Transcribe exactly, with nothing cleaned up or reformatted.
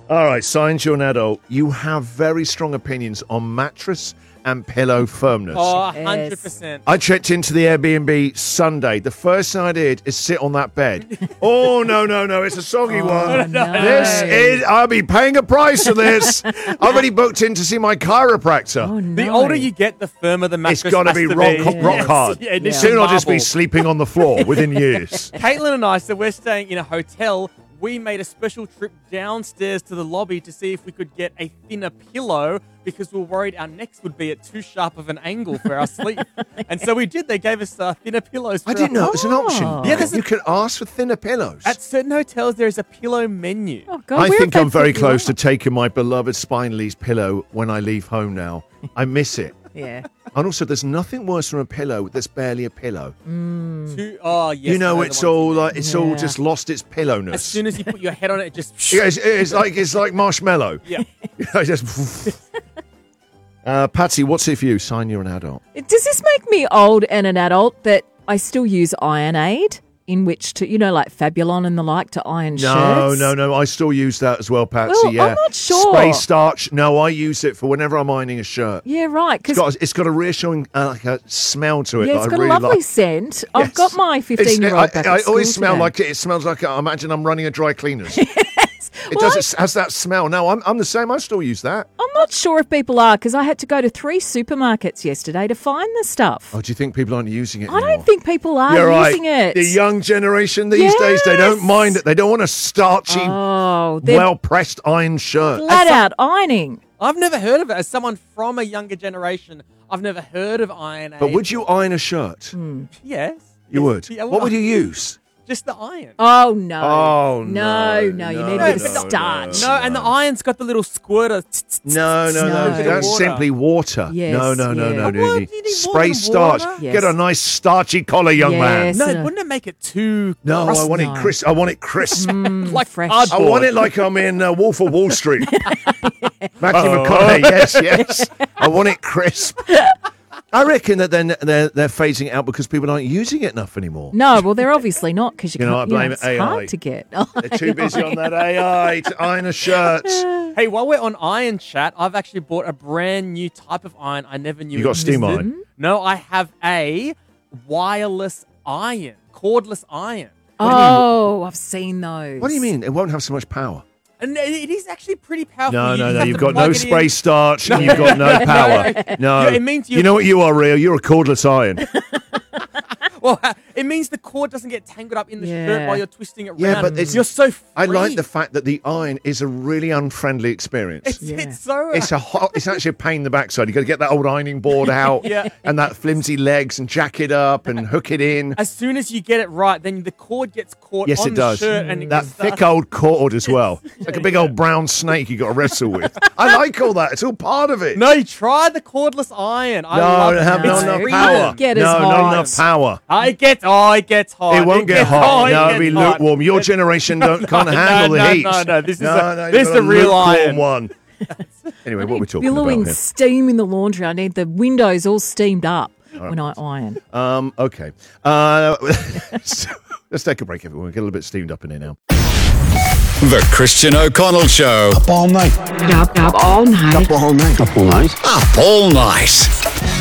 All right, Science, you're an adult. You have very strong opinions on mattress and pillow firmness. Oh, one hundred percent. I checked into the Airbnb Sunday. The first thing I did is sit on that bed. oh, no, no, no. It's a soggy Oh, one. no. This is, I'll be paying a price for this. I've already booked in to see my chiropractor. Oh, no. The older you get, the firmer the mattress It's got to has be to rock, be. rock hard. Yeah, it needs Soon to I'll just be marble. sleeping on the floor within years. Caitlin and I, so we're staying in a hotel. We made a special trip downstairs to the lobby to see if we could get a thinner pillow because we were worried our necks would be at too sharp of an angle for our sleep. And so we did. They gave us uh, thinner pillows. For I didn't our- know it was an option. Oh. Yeah, there's a- you can ask for thinner pillows. At certain hotels, there is a pillow menu. Oh, God, I where think have I'm they very put you close to up? taking my beloved Spineley's pillow when I leave home now. I miss it. Yeah. And also, there's nothing worse than a pillow that's barely a pillow. Two, oh, yes. you know, I the it's ones all you mean. like it's all Yeah. just lost its pillowness. As soon as you put your head on it, it just... Yeah, it's, it's like it's like marshmallow. Yeah. You know, just. uh, Patsy, what's it for you? Sign you're an adult. Does this make me old and an adult that I still use Iron Aid in which to, you know, like Fabulon and the like to iron No, shirts? no, no. I still use that as well, Patsy. Well, I'm yeah, not sure. Spray starch. No, I use it for whenever I'm ironing a shirt. Yeah, right. It's Because got, it's got a reassuring uh, like a smell to it. yeah, that it's I got really a lovely like. scent. I've Yes. got my It's- fifteen-year-old I, back I at school always smell today. like it. It smells like I imagine I'm running a dry cleaners. It Well, does. It has that smell. No, I'm, I'm the same. I still use that. I'm not sure if people are because I had to go to three supermarkets yesterday to find the stuff. Oh, do you think people aren't using it I anymore? don't think people are You're right. using it. The young generation these days, they don't Yes. mind it. They don't want a starchy, oh, they're well-pressed iron shirt. flat out ironing. I've never heard of it. As someone from a younger generation, I've never heard of Iron Aid. But would you iron a shirt? Yes. You Yes. would. Yeah, What would you use? Just the iron. Oh no! Oh, no, no, no! You no, need a no, bit of no, starch. No, and the iron's got the little squirter. No, no, no. No. That's Water. simply water. Yes, no, no, no, yeah. no. Oh, no. well, You you need more Spray than starch. water. Yes. Get a nice starchy collar, young man. Yes. No, No. wouldn't it make it too No, I crusty? want it No. crisp. I want it crisp. like fresh. I cardboard? want it like I'm in uh, Wolf of Wall Street. Matthew McConaughey, yes, yes. I want it crisp. I reckon that then they're, they're phasing it out because people aren't using it enough anymore. No, well, they're obviously not because you, You know, can't. I blame it's A I. hard to get. Oh, They're too busy on that A I to iron a shirt. Hey, while we're on iron chat, I've actually bought a brand new type of iron I never knew You got steam existed. iron? No, I have a wireless iron, cordless iron. Oh, I've seen those. What do you mean? It won't have so much power. And it is actually pretty powerful. No, You no, just no. have You've to got plug no it in. spray starch and you've got no power. No. Yeah, it means you- You know what you are, Rio? You're a cordless iron. Well, it means the cord doesn't get tangled up in the shirt Yeah. while you're twisting it around. Yeah, but it's- you're so free. I like the fact that the iron is a really unfriendly experience. It's, Yeah. it's so... It's a hot, it's actually a pain in the backside. You've got to get that old ironing board out Yeah. and that flimsy legs and jack it up and hook it in. As soon as you get it right, then the cord gets caught Yes, on it does. the shirt. And it That gets thick stuck. old cord as well. It's like a big old brown snake you got to wrestle with. I like all that. It's all part of it. No, you try the cordless iron. I no, love it have it. not It's enough freedom. power. Get as no, not hot. enough power. Oh, it gets, oh, it gets hot. It won't get gets hot. it No, gets it'll be hot. lukewarm. Your It- generation don't, can't no, handle no, the heat. no, no, this is no, a- no, this you've is got a real lukewarm iron. one. Anyway, what are we talking Billowing about here? steam in the laundry. I need the windows all steamed up when I iron. Um, okay. Uh, so, let's take a break, everyone. We'll get a little bit steamed up in here now. The Christian O'Connell Show. Up all night. Up, up all night. Up all night. Up all night. Up all night.